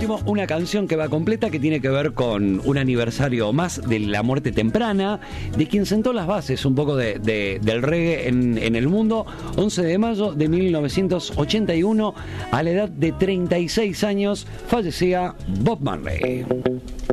último, una canción que va completa que tiene que ver con un aniversario más de la muerte temprana, de quien sentó las bases un poco del reggae en el mundo. 11 de mayo de 1981, a la edad de 36 años, fallecía Bob Marley.